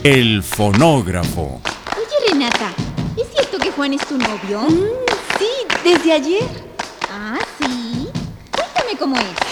El fonógrafo. Oye, Renata, ¿es cierto que Juan es tu novio? Sí, desde ayer. Ah, ¿sí? Cuéntame cómo es.